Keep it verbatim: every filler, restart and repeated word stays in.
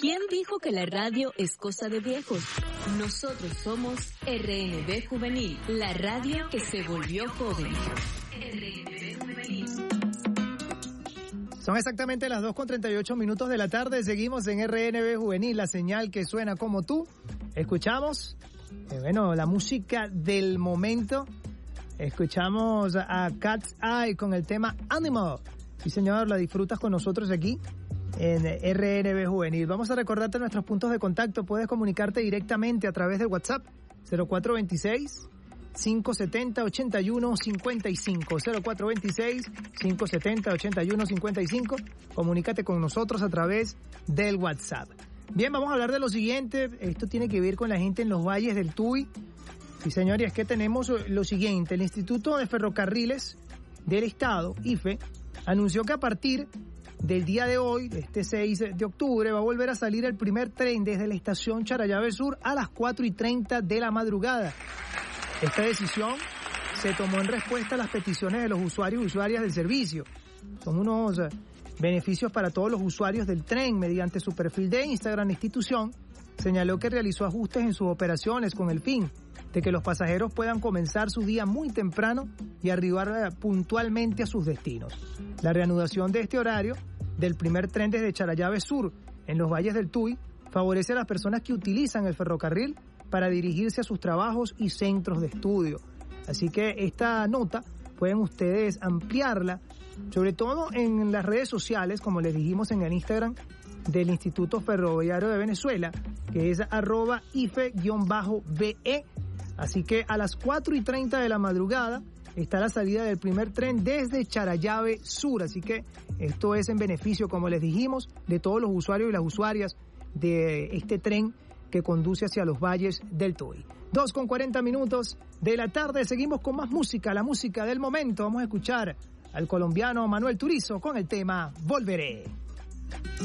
¿Quién dijo que la radio es cosa de viejos? Nosotros somos R N B Juvenil, la radio que se volvió joven. R N B Juvenil. Son exactamente las dos con treinta y ocho minutos de la tarde. Seguimos en R N B Juvenil, la señal que suena como tú. Escuchamos, eh, bueno, la música del momento. Escuchamos a Cat's Eye con el tema Animal. Sí, señor, la disfrutas con nosotros aquí en R N B Juvenil. Vamos a recordarte nuestros puntos de contacto. Puedes comunicarte directamente a través del WhatsApp cero cuatro veintiséis, cinco setenta, ochenta y uno cincuenta y cinco. cero cuatro veintiséis, cinco setenta, ochenta y uno cincuenta y cinco. Comunícate con nosotros a través del WhatsApp. Bien, vamos a hablar de lo siguiente. Esto tiene que ver con la gente en los valles del Tuy. Sí, señor, y es que tenemos lo siguiente. El Instituto de Ferrocarriles del Estado, I F E, anunció que a partir del día de hoy, de este seis de octubre, va a volver a salir el primer tren desde la estación Charallave Sur a las cuatro y treinta de la madrugada. Esta decisión se tomó en respuesta a las peticiones de los usuarios y usuarias del servicio. Son unos beneficios para todos los usuarios del tren. Mediante su perfil de Instagram, la institución señaló que realizó ajustes en sus operaciones con el fin de que los pasajeros puedan comenzar su día muy temprano y arribar puntualmente a sus destinos. La reanudación de este horario del primer tren desde Charallave Sur en los valles del Tuy favorece a las personas que utilizan el ferrocarril para dirigirse a sus trabajos y centros de estudio. Así que esta nota pueden ustedes ampliarla, sobre todo en las redes sociales, como les dijimos en el Instagram del Instituto Ferroviario de Venezuela, que es arroba I F E-B E. Así que a las cuatro y treinta de la madrugada está la salida del primer tren desde Charallave Sur. Así que esto es en beneficio, como les dijimos, de todos los usuarios y las usuarias de este tren que conduce hacia los valles del Tuy. dos con cuarenta minutos de la tarde. Seguimos con más música, la música del momento. Vamos a escuchar al colombiano Manuel Turizo con el tema Volveré.